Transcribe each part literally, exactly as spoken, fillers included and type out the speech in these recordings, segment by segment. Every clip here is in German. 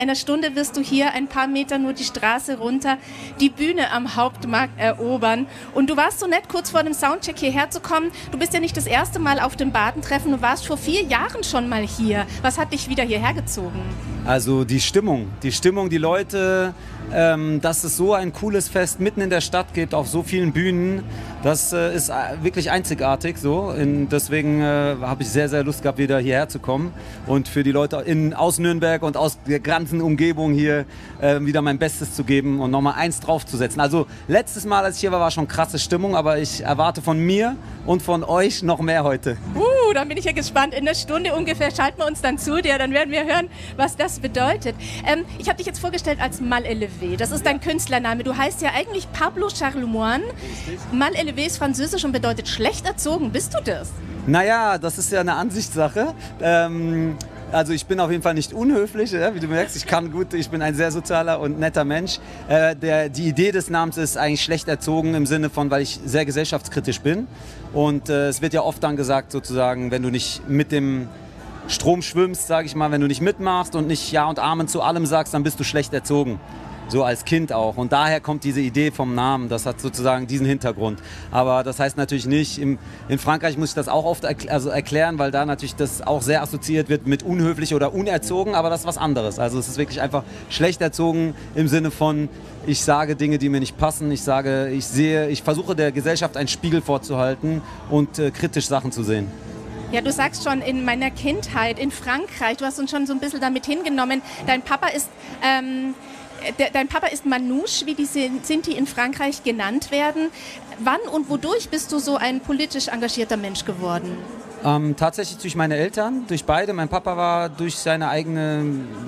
In einer Stunde wirst du hier ein paar Meter nur die Straße runter die Bühne am Hauptmarkt erobern. Und du warst so nett, kurz vor dem Soundcheck hierher zu kommen. Du bist ja nicht das erste Mal auf dem Badentreffen, du warst vor vier Jahren schon mal hier. Was hat dich wieder hierher gezogen? Also die Stimmung, die Stimmung, die Leute, ähm, dass es so ein cooles Fest mitten in der Stadt gibt, auf so vielen Bühnen, das äh, ist wirklich einzigartig so. In, deswegen äh, habe ich sehr, sehr Lust gehabt, wieder hierher zu kommen und für die Leute in, aus Nürnberg und aus der ganzen Umgebung hier äh, wieder mein Bestes zu geben und nochmal eins draufzusetzen. Also letztes Mal, als ich hier war, war schon krasse Stimmung, aber ich erwarte von mir und von euch noch mehr heute. Uh, dann bin ich ja gespannt. In einer Stunde ungefähr schalten wir uns dann zu dir, dann werden wir hören, was das bedeutet. Ähm, ich habe dich jetzt vorgestellt als Mal Élevé. Das ist dein Künstlername. Du heißt ja eigentlich Pablo Charlemagne. Mal Élevé ist französisch und bedeutet schlecht erzogen. Bist du das? Naja, das ist ja eine Ansichtssache. Ähm, also ich bin auf jeden Fall nicht unhöflich, ja, wie du merkst. Ich kann gut, ich bin ein sehr sozialer und netter Mensch. Äh, der, die Idee des Namens ist eigentlich schlecht erzogen im Sinne von, weil ich sehr gesellschaftskritisch bin. Und äh, es wird ja oft dann gesagt, sozusagen, wenn du nicht mit dem Strom schwimmst, sage ich mal, wenn du nicht mitmachst und nicht Ja und Amen zu allem sagst, dann bist du schlecht erzogen. So als Kind auch. Und daher kommt diese Idee vom Namen. Das hat sozusagen diesen Hintergrund. Aber das heißt natürlich nicht, im, in Frankreich muss ich das auch oft erkl also erklären, weil da natürlich das auch sehr assoziiert wird mit unhöflich oder unerzogen, aber das ist was anderes. Also es ist wirklich einfach schlecht erzogen im Sinne von, ich sage Dinge, die mir nicht passen. Ich sage, ich sehe, ich versuche der Gesellschaft einen Spiegel vorzuhalten und äh, kritisch Sachen zu sehen. Ja, du sagst schon, in meiner Kindheit in Frankreich, du hast uns schon so ein bisschen damit hingenommen, dein Papa ist... Ähm De, dein Papa ist Manouche, wie die Sinti in Frankreich genannt werden. Wann und wodurch bist du so ein politisch engagierter Mensch geworden? Ähm, tatsächlich durch meine Eltern, durch beide. Mein Papa war durch seine eigene,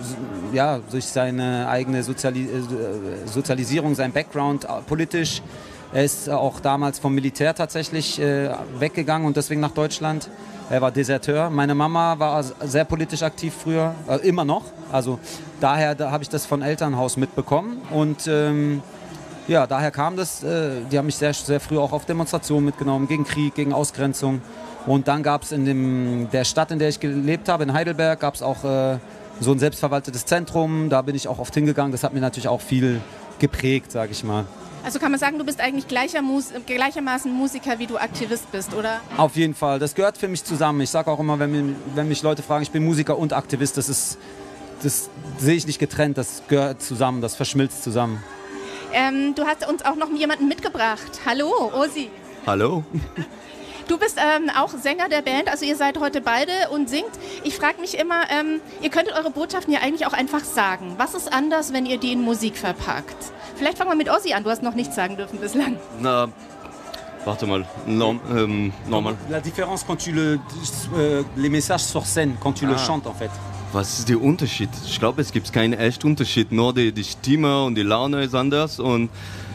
ja, durch seine eigene Soziali Sozialisierung, sein Background politisch. Er ist auch damals vom Militär tatsächlich äh, weggegangen und deswegen nach Deutschland. Er war Deserteur. Meine Mama war sehr politisch aktiv früher, äh, immer noch. Also daher da habe ich das von Elternhaus mitbekommen. Und ähm, ja, daher kam das. Äh, die haben mich sehr, sehr früh auch auf Demonstrationen mitgenommen, gegen Krieg, gegen Ausgrenzung. Und dann gab es in dem, der Stadt, in der ich gelebt habe, in Heidelberg, gab es auch äh, so ein selbstverwaltetes Zentrum. Da bin ich auch oft hingegangen. Das hat mir natürlich auch viel geprägt, sage ich mal. Also kann man sagen, du bist eigentlich gleicher Mus gleichermaßen Musiker, wie du Aktivist bist, oder? Auf jeden Fall. Das gehört für mich zusammen. Ich sage auch immer, wenn mich, wenn mich Leute fragen, ich bin Musiker und Aktivist, das ist, das sehe ich nicht getrennt. Das gehört zusammen, das verschmilzt zusammen. Ähm, du hast uns auch noch jemanden mitgebracht. Hallo, Osi. Hallo. Du bist ähm, auch Sänger der Band, also ihr seid heute beide und singt. Ich frage mich immer, ähm, ihr könntet eure Botschaften ja eigentlich auch einfach sagen. Was ist anders, wenn ihr die in Musik verpackt? Vielleicht fangen wir mit Ozzy an, du hast noch nichts sagen dürfen bislang. Na, warte mal, Norm, ähm, normal. La différence quand tu le, euh, les messages sur scène, quand tu ah. le chantes en fait. Was ist der Unterschied? Ich glaube, es gibt keinen echten Unterschied, nur die, die Stimme und die Laune ist anders und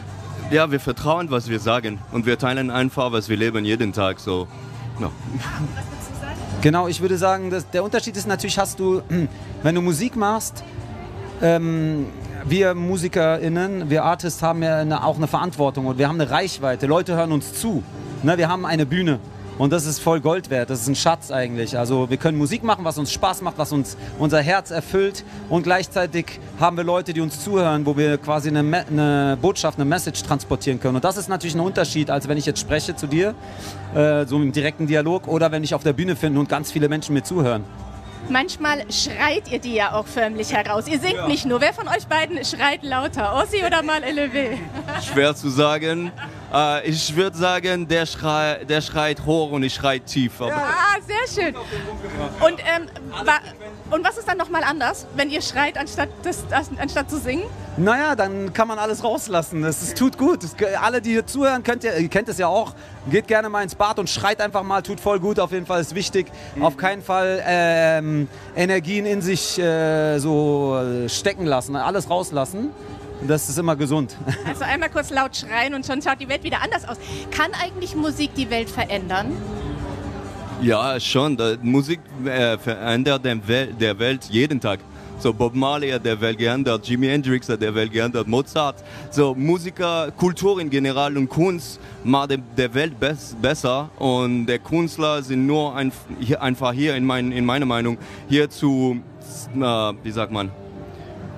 ja, wir vertrauen, was wir sagen und wir teilen einfach, was wir leben jeden Tag. So. Ja. Was würdest du sagen? Genau, ich würde sagen, dass der Unterschied ist natürlich, hast du, wenn du Musik machst, ähm, wir MusikerInnen, wir Artists haben ja eine, auch eine Verantwortung und wir haben eine Reichweite. Leute hören uns zu. Ne, wir haben eine Bühne und das ist voll Gold wert. Das ist ein Schatz eigentlich. Also wir können Musik machen, was uns Spaß macht, was uns unser Herz erfüllt und gleichzeitig haben wir Leute, die uns zuhören, wo wir quasi eine, eine Botschaft, eine Message transportieren können. Und das ist natürlich ein Unterschied, als wenn ich jetzt spreche zu dir, äh, so im direkten Dialog oder wenn ich auf der Bühne bin und ganz viele Menschen mir zuhören. Manchmal schreit ihr die ja auch förmlich heraus. Ihr singt ja nicht nur. Wer von euch beiden schreit lauter? Ozzy oder Mal Élevé? Schwer zu sagen. Äh, ich würde sagen, der, Schrei, der schreit hoch und ich schreit tief. Aber ah, sehr schön. Und, ähm, wa und was ist dann nochmal anders, wenn ihr schreit, anstatt, das, anstatt zu singen? Naja, dann kann man alles rauslassen. Es, es tut gut. Es, alle, die hier zuhören, könnt ihr, ihr kennt es ja auch, geht gerne mal ins Bad und schreit einfach mal, tut voll gut. Auf jeden Fall ist wichtig. Mhm. Auf keinen Fall ähm, Energien in sich äh, so stecken lassen, alles rauslassen. Das ist immer gesund. Also einmal kurz laut schreien und schon schaut die Welt wieder anders aus. Kann eigentlich Musik die Welt verändern? Ja, schon. Die Musik äh, verändert der Welt, der Welt jeden Tag. So Bob Marley hat der Welt geändert, Jimi Hendrix hat der Welt geändert, Mozart. So Musiker, Kultur in general und Kunst macht der Welt bes besser und der Künstler sind nur ein, hier, einfach hier in, mein, in meiner Meinung hier zu, äh, wie sagt man,